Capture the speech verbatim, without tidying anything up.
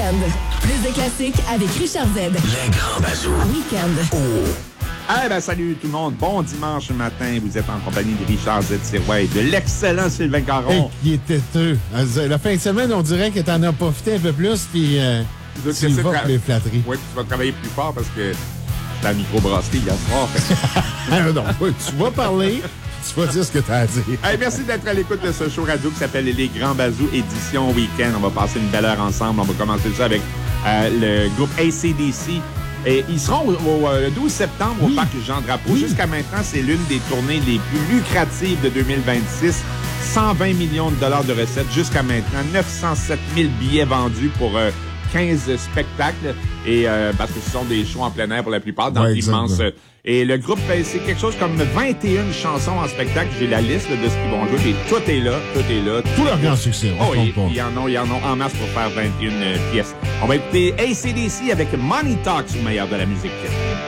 Week-end. Plus de classiques avec Richard Z. Les grands bazous. Week-end. Oh. Eh ben, salut tout le monde. Bon dimanche matin. Vous êtes en compagnie de Richard Z. Sirois et de l'excellent Sylvain Caron. Hey, il est têteux. La fin de semaine, on dirait que t'en as profité un peu plus, puis euh, tu y vas pour les flatteries. Oui, tu vas travailler plus fort parce que c'est la microbrasserie hier soir. Ah non, tu vas parler, tu vas dire ce que t'as à dire. Hey, merci d'être à l'écoute de ce show radio qui s'appelle Les Grands Bazous, édition week-end. On va passer une belle heure ensemble. On va commencer ça avec euh, le groupe A C D C. Et ils seront au, au, le douze septembre oui. au Parc Jean-Drapeau. Oui. Jusqu'à maintenant, c'est l'une des tournées les plus lucratives de deux mille vingt-six. cent vingt millions de dollars de recettes jusqu'à maintenant. neuf cent sept mille billets vendus pour euh, quinze spectacles. Et euh, parce que ce sont des shows en plein air pour la plupart, dans ouais, l'immense... Euh, et le groupe, c'est quelque chose comme vingt et une chansons en spectacle. J'ai la liste là, de ce qu'ils vont jouer. Et tout est là, tout est là. Tout leur grand succès. Oh, il y en a, il y en a en masse pour faire vingt et une euh, pièces. On va écouter A C D C avec Money Talks au meilleur de la musique.